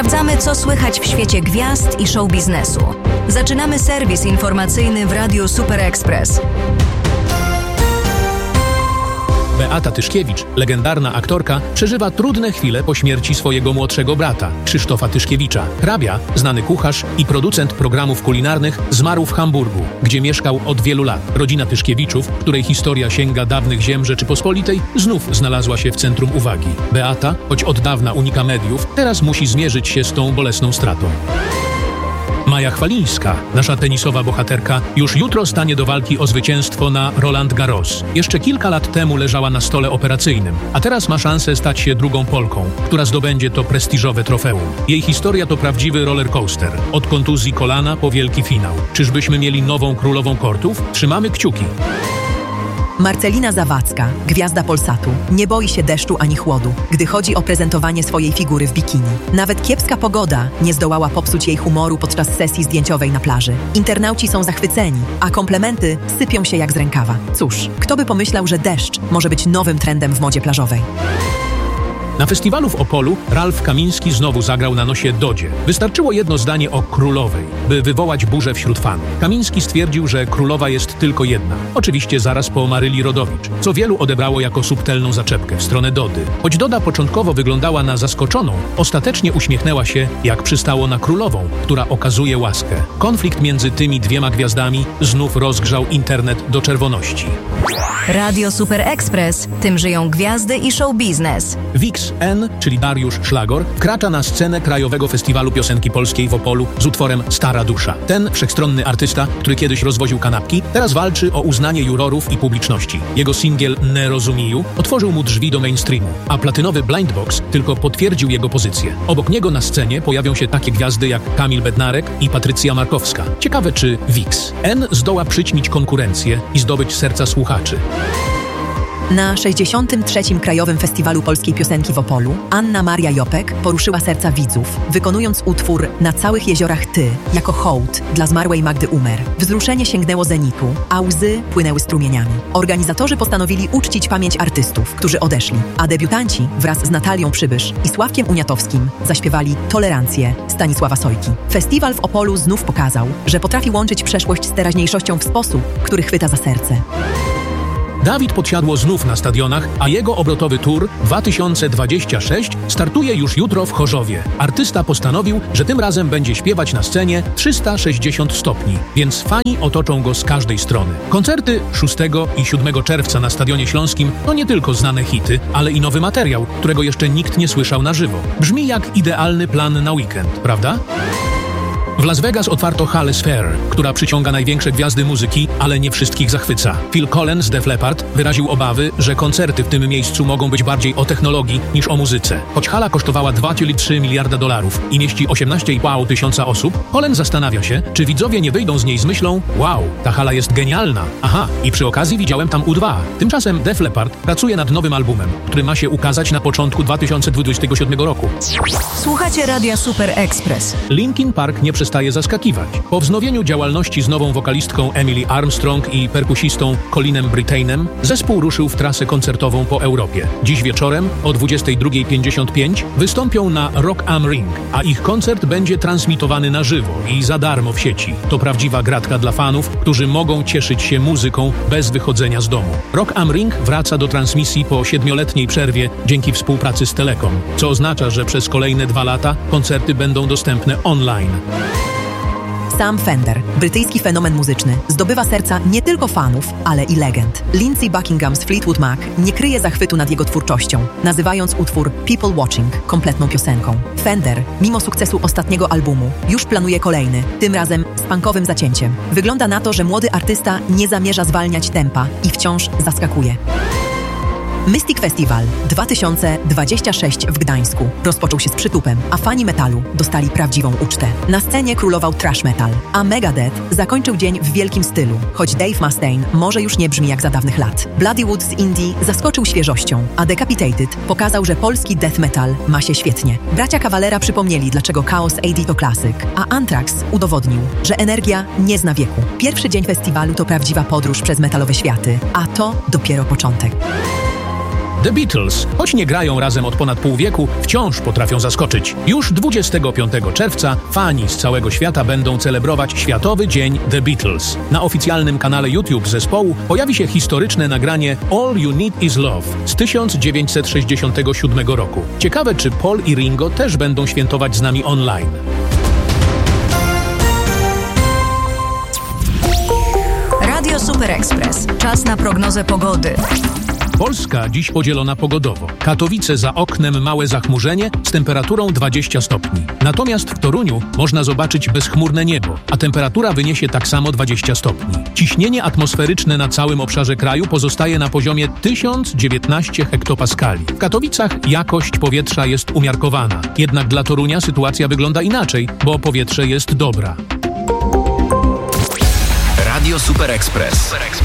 Sprawdzamy, co słychać w świecie gwiazd i show biznesu. Zaczynamy serwis informacyjny w Radiu Super Express. Beata Tyszkiewicz, legendarna aktorka, przeżywa trudne chwile po śmierci swojego młodszego brata, Krzysztofa Tyszkiewicza. Hrabia, znany kucharz i producent programów kulinarnych, zmarł w Hamburgu, gdzie mieszkał od wielu lat. Rodzina Tyszkiewiczów, której historia sięga dawnych ziem Rzeczypospolitej, znów znalazła się w centrum uwagi. Beata, choć od dawna unika mediów, teraz musi zmierzyć się z tą bolesną stratą. Maja Chwalińska, nasza tenisowa bohaterka, już jutro stanie do walki o zwycięstwo na Roland Garros. Jeszcze kilka lat temu leżała na stole operacyjnym, a teraz ma szansę stać się drugą Polką, która zdobędzie to prestiżowe trofeum. Jej historia to prawdziwy rollercoaster. Od kontuzji kolana po wielki finał. Czyżbyśmy mieli nową królową kortów? Trzymamy kciuki. Marcelina Zawadzka, gwiazda Polsatu, nie boi się deszczu ani chłodu, gdy chodzi o prezentowanie swojej figury w bikini. Nawet kiepska pogoda nie zdołała popsuć jej humoru podczas sesji zdjęciowej na plaży. Internauci są zachwyceni, a komplementy sypią się jak z rękawa. Cóż, kto by pomyślał, że deszcz może być nowym trendem w modzie plażowej? Na festiwalu w Opolu Ralf Kamiński znowu zagrał na nosie Dodzie. Wystarczyło jedno zdanie o królowej, by wywołać burzę wśród fanów. Kamiński stwierdził, że królowa jest tylko jedna. Oczywiście zaraz po Maryli Rodowicz, co wielu odebrało jako subtelną zaczepkę w stronę Dody. Choć Doda początkowo wyglądała na zaskoczoną, ostatecznie uśmiechnęła się, jak przystało na królową, która okazuje łaskę. Konflikt między tymi dwiema gwiazdami znów rozgrzał internet do czerwoności. Radio Super Express. Tym żyją gwiazdy i show biznes. Wix N, czyli Dariusz Szlagor, wkracza na scenę Krajowego Festiwalu Piosenki Polskiej w Opolu z utworem Stara Dusza. Ten wszechstronny artysta, który kiedyś rozwoził kanapki, teraz walczy o uznanie jurorów i publiczności. Jego singiel Nie rozumiju otworzył mu drzwi do mainstreamu, a platynowy Blind Box tylko potwierdził jego pozycję. Obok niego na scenie pojawią się takie gwiazdy jak Kamil Bednarek i Patrycja Markowska. Ciekawe, czy Wix N zdoła przyćmić konkurencję i zdobyć serca słuchaczy. Na 63. Krajowym Festiwalu Polskiej Piosenki w Opolu Anna Maria Jopek poruszyła serca widzów, wykonując utwór Na całych jeziorach Ty jako hołd dla zmarłej Magdy Umer. Wzruszenie sięgnęło zenitu, a łzy płynęły strumieniami. Organizatorzy postanowili uczcić pamięć artystów, którzy odeszli, a debiutanci wraz z Natalią Przybysz i Sławkiem Uniatowskim zaśpiewali Tolerancję Stanisława Sojki. Festiwal w Opolu znów pokazał, że potrafi łączyć przeszłość z teraźniejszością w sposób, który chwyta za serce. Dawid Podsiadło znów na stadionach, a jego obrotowy tour 2026 startuje już jutro w Chorzowie. Artysta postanowił, że tym razem będzie śpiewać na scenie 360 stopni, więc fani otoczą go z każdej strony. Koncerty 6 i 7 czerwca na Stadionie Śląskim to nie tylko znane hity, ale i nowy materiał, którego jeszcze nikt nie słyszał na żywo. Brzmi jak idealny plan na weekend, prawda? W Las Vegas otwarto halę Sphere, która przyciąga największe gwiazdy muzyki, ale nie wszystkich zachwyca. Phil Collins z Def Leppard wyraził obawy, że koncerty w tym miejscu mogą być bardziej o technologii niż o muzyce. Choć hala kosztowała 2,3 miliarda dolarów i mieści 18,5 tysiąca osób, Collins zastanawia się, czy widzowie nie wyjdą z niej z myślą: wow, ta hala jest genialna. Aha, i przy okazji widziałem tam U2. Tymczasem Def Leppard pracuje nad nowym albumem, który ma się ukazać na początku 2027 roku. Słuchacie Radia Super Express. Linkin Park nie przestaje zaskakiwać. Po wznowieniu działalności z nową wokalistką Emily Armstrong i perkusistą Colinem Britainem, zespół ruszył w trasę koncertową po Europie. Dziś wieczorem o 22:55 wystąpią na Rock am Ring, a ich koncert będzie transmitowany na żywo i za darmo w sieci. To prawdziwa gratka dla fanów, którzy mogą cieszyć się muzyką bez wychodzenia z domu. Rock am Ring wraca do transmisji po 7-letniej przerwie dzięki współpracy z Telekom, co oznacza, że przez kolejne 2 lata koncerty będą dostępne online. Sam Fender, brytyjski fenomen muzyczny, zdobywa serca nie tylko fanów, ale i legend. Lindsey Buckingham z Fleetwood Mac nie kryje zachwytu nad jego twórczością, nazywając utwór People Watching kompletną piosenką. Fender, mimo sukcesu ostatniego albumu, już planuje kolejny, tym razem z punkowym zacięciem. Wygląda na to, że młody artysta nie zamierza zwalniać tempa i wciąż zaskakuje. Mystic Festival 2026 w Gdańsku rozpoczął się z przytupem, a fani metalu dostali prawdziwą ucztę. Na scenie królował thrash metal, a Megadeth zakończył dzień w wielkim stylu, choć Dave Mustaine może już nie brzmi jak za dawnych lat. Bloody Wood z Indii zaskoczył świeżością, a Decapitated pokazał, że polski death metal ma się świetnie. Bracia Cavalera przypomnieli, dlaczego Chaos AD to klasyk, a Anthrax udowodnił, że energia nie zna wieku. Pierwszy dzień festiwalu to prawdziwa podróż przez metalowe światy, a to dopiero początek. The Beatles, choć nie grają razem od ponad pół wieku, wciąż potrafią zaskoczyć. Już 25 czerwca fani z całego świata będą celebrować Światowy Dzień The Beatles. Na oficjalnym kanale YouTube zespołu pojawi się historyczne nagranie All You Need Is Love z 1967 roku. Ciekawe, czy Paul i Ringo też będą świętować z nami online. Radio Super Express. Czas na prognozę pogody. Polska dziś podzielona pogodowo. Katowice za oknem małe zachmurzenie z temperaturą 20 stopni. Natomiast w Toruniu można zobaczyć bezchmurne niebo, a temperatura wyniesie tak samo 20 stopni. Ciśnienie atmosferyczne na całym obszarze kraju pozostaje na poziomie 1019 hektopaskali. W Katowicach jakość powietrza jest umiarkowana. Jednak dla Torunia sytuacja wygląda inaczej, bo powietrze jest dobra. Radio Super Express.